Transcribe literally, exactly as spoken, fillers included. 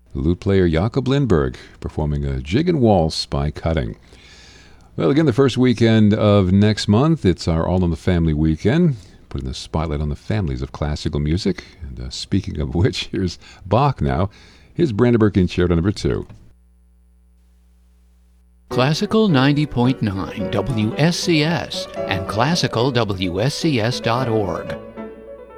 The lute player Jakob Lindberg performing a jig and waltz by Cutting. Well, again, the first weekend of next month, it's our All in the Family weekend, putting the spotlight on the families of classical music. And uh, speaking of which, here's Bach now. Here's Brandenburg Concerto number two. Classical ninety point nine W S C S and classical W S C S dot org.